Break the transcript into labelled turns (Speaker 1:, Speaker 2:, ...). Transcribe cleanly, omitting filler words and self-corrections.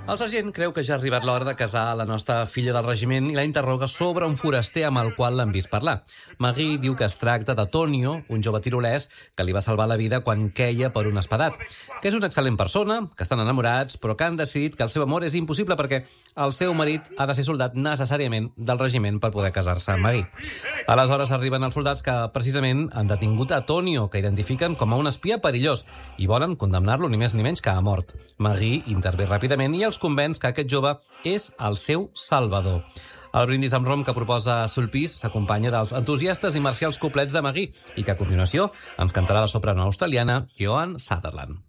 Speaker 1: El sergent creu que ja ha arribat l'hora de casar la nostra filla del regiment i la interroga sobre un foraster amb el qual l'han vist parlar. Magui diu que es tracta de Tonio, un jove tirolès que li va salvar la vida quan queia per un espadat, que és una excel·lent persona, que estan enamorats, però que han decidit que el seu amor és impossible perquè el seu marit ha de ser soldat necessàriament del regiment per poder casar-se amb Magui. Aleshores arriben els soldats que precisament han detingut a Tonio, que identifiquen com a un espia perillós i volen condemnar-lo ni més ni menys que a mort. Magui intervé ràpidament i els convenç que aquest jove és el seu salvador. El brindis amb rom que proposa Sulpice s'acompanya dels entusiastes i marcials coplets de Magui i que a continuació ens cantarà la soprano australiana Joan Sutherland.